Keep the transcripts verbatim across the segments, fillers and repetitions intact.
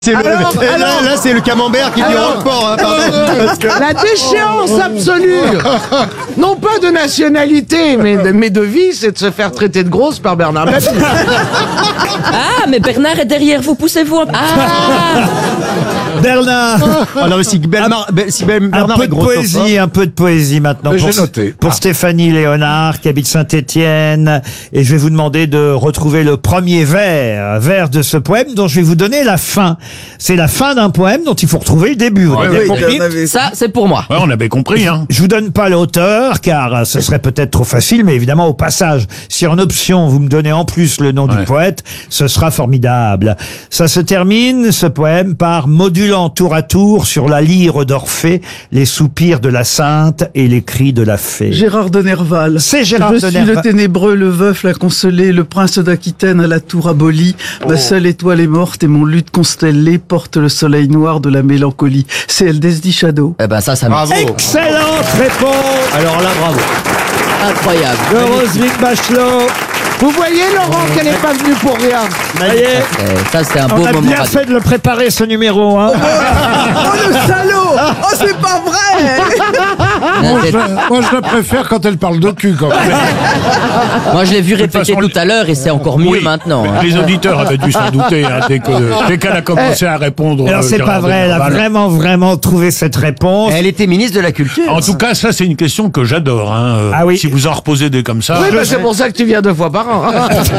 C'est le, alors, là, alors, là, c'est le camembert qui dit alors, Roquefort, hein, pardon. Parce que... La déchéance absolue, non pas de nationalité, mais de, mais de vie, c'est de se faire traiter de grosse par Bernard Mabille. Ah, mais Bernard est derrière vous, poussez-vous. Ah Bernard. Oh non, mais si, Bernard, si Bernard Un peu est de grossophobe. poésie, un peu de poésie maintenant. J'ai Pour, noté. pour Ah. Stéphanie Léonard, qui habite Saint-Étienne. Et je vais vous demander de retrouver le premier vers, vers de ce poème dont je vais vous donner la fin. C'est la fin d'un poème dont il faut retrouver le début. Vous avez bien compris ? Ça, c'est pour moi. Ouais, on avait compris, hein. Je vous donne pas l'auteur, car ce serait peut-être trop facile, mais évidemment, au passage, si en option, vous me donnez en plus le nom Ouais. du poète, ce sera formidable. Ça se termine, ce poème, par modulant tour à tour sur la lyre d'Orphée les soupirs de la sainte et les cris de la fée. Gérard de Nerval. C'est Gérard Je de suis Nerval. le ténébreux, le veuf, la consolée, le prince d'Aquitaine à la tour abolie. Ma seule étoile est morte et mon luth constellé porte le soleil noir de la mélancolie. C'est Eldesdi Shadow. Eh ben ça, ça me... Bravo. Excellente réponse Alors là, bravo. Incroyable. de Roselyne Bachelot. Vous voyez, Laurent, qu'elle n'est pas venue pour rien. Ça y est, Eh, Ça, c'est un on beau a moment bien radio. fait de le préparer, ce numéro. Hein. Oh le salaud! Oh c'est pas vrai! Moi, je l'ai- Moi, je la préfère quand elle parle de cul, quand même. Moi, je l'ai vu toute répéter façon, tout à l'heure et c'est encore mieux Oui, maintenant. hein. Les auditeurs avaient dû s'en douter, hein, dès que, dès qu'elle a commencé à répondre. Alors, euh, c'est pas Gérard vrai, elle a Denerval. vraiment, vraiment trouvé cette réponse. Elle était ministre de la Culture. En tout cas, ça, c'est une question que j'adore, hein. Euh, Ah oui. Si vous en reposez des comme ça. Oui, bah, c'est pour ça que tu viens deux fois par an.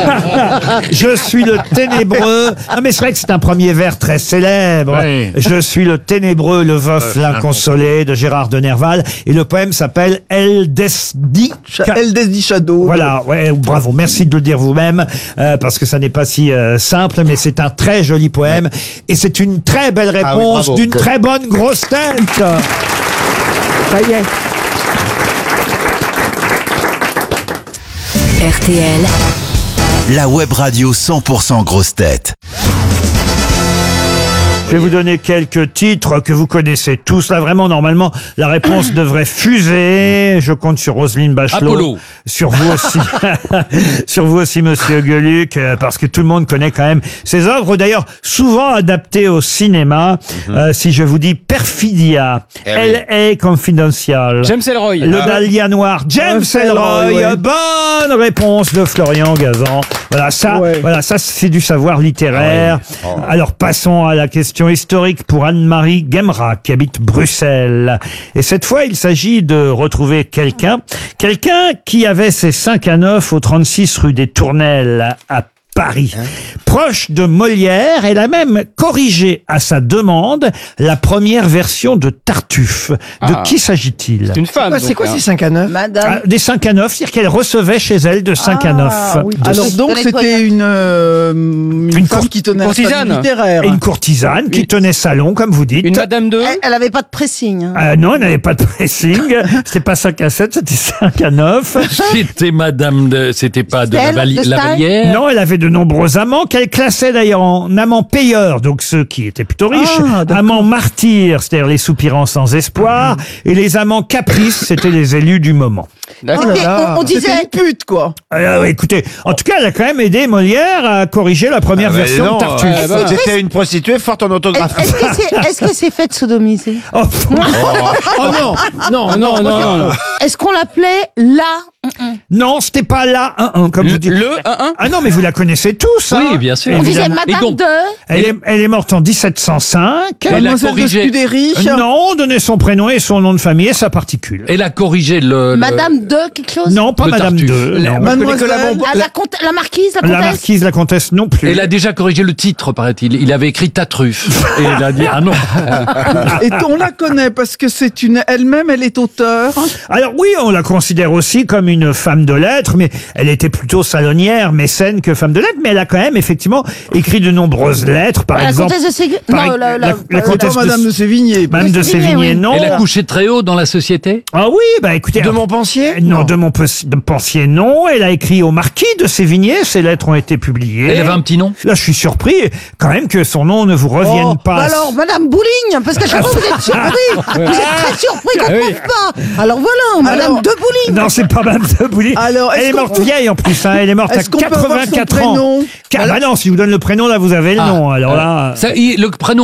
Je suis le ténébreux. Ah, mais c'est vrai que c'est un premier vers très célèbre. Oui. Je suis le ténébreux, le veuf, Euh, l'inconsolé de Gérard de Nerval. Et le poème s'appelle Eldesdi. Eldesdi Shadow. Voilà, ouais, bravo. Merci de le dire vous-même, euh, parce que ça n'est pas si euh, simple, mais c'est un très joli poème. Et c'est une très belle Ah oui, réponse bravo. d'une très bonne grosse tête. Ça y est. R T L, La web radio cent pour cent grosse tête. Je vais vous donner quelques titres que vous connaissez tous. Là, vraiment, normalement, la réponse devrait fuser. Je compte sur Roselyne Bachelot. Apollo. Sur vous aussi. Sur vous aussi, monsieur Gueluc, euh, parce que tout le monde connaît quand même ces œuvres, d'ailleurs, souvent adaptées au cinéma. Euh, si je vous dis Perfidia, Eh oui. L A Confidential, James Ellroy. Le Dahlia Noir, James Ah, Ellroy, Ellroy, ouais. bonne réponse de Florian Gazan. Voilà, ça, Ouais. voilà, ça, c'est du savoir littéraire. Alors, passons à la question historique pour Anne-Marie Guemra, qui habite Bruxelles. Et cette fois, il s'agit de retrouver quelqu'un, quelqu'un qui avait ses cinq à neuf au trente-six rue des Tournelles à Paris. Proche de Molière, elle a même corrigé à sa demande la première version de Tartuffe. De Ah. qui s'agit-il? C'est une femme. C'est donc, quoi hein. ces cinq à neuf? Ah, des cinq à neuf, c'est-à-dire qu'elle recevait chez elle de cinq à neuf. Alors donc c'était une, euh, une, Une femme cour- qui tenait un courtisane. salon littéraire. Et une courtisane qui tenait salon, comme vous dites. Une Madame de... Elle avait pas de pressing. Hein. Euh, non, elle n'avait pas de pressing. C'était pas cinq à sept, c'était cinq à neuf. C'était madame de, c'était pas de Stella, Lavali- de Stella. Lavalière. Non, elle avait de nombreux amants qu'elle classait d'ailleurs en amants payeurs, donc ceux qui étaient plutôt riches, Ah, d'accord. amants martyrs, c'est-à-dire les soupirants sans espoir, et les amants caprices, c'était les élus du moment. D'accord. C'était- on, on C'était disait. une pute quoi. Euh, écoutez, en tout cas, elle a quand même aidé Molière à corriger la première Ah, bah, version non, de Tartuffe. euh, bah, C'était une prostituée forte en autographe. Est-ce que c'est est-ce que c'est fait de sodomiser? Oh, Oh non, non, non, non, non. Est-ce qu'on l'appelait la? non, c'était pas là un un comme vous dites. Le un un. Ah non, mais vous la connaissez tous, hein. Oui, bien sûr. On disait Évidemment. Et Madame donc, de. Elle est, elle est morte en dix-sept cent cinq. Elle a Mademoiselle de corrigé. Scudéry. Euh, Non, on donnait son prénom et son nom de famille et sa particule. Elle a corrigé le. le- Madame de quelque chose? Non, pas Le Madame Tartuffe. de. La- non. Mademoiselle. Ah, la, comte- la marquise, la La comtesse? marquise, la comtesse non plus. Elle a déjà corrigé le titre, paraît-il. Il avait écrit ta truffe. Et elle a dit, ah non. Et on la connaît parce que c'est une, elle-même, elle est auteure. Alors oui, on la considère aussi comme une femme de lettres, mais elle était plutôt salonnière, mécène que femme de lettres, mais elle a quand même effectivement écrit de nombreuses lettres, par La exemple. comtesse de Ségur? par Non, ex- la, la, la- la Euh, comtesse pas Madame de Sévigné. Madame de Sévigné, Sévigné, oui. non. Elle a couché très haut dans la société. Ah oui, bah écoutez. De Montpensier? Non, de Montpensier, non. Elle a écrit au marquis de Sévigné, ses lettres ont été publiées. Elle avait un petit nom. Là, je suis surpris quand même que son nom ne vous revienne Oh, pas. bah alors, Madame Bouling, parce qu'à chaque fois vous êtes surpris. Vous êtes très surpris qu'on ne Ah oui. trouve pas. Alors voilà, Madame Alors- de Bouling. Non, c'est pas Madame Madame de Bouilly. Alors, est-ce elle est qu'on morte peut- vieille en plus, hein, elle est morte à Est-ce qu'on peut avoir son quatre-vingt-quatre ans. prénom Car, bah non, si je vous donne le prénom, là, vous avez le nom. Alors là. Ça, il- le prénom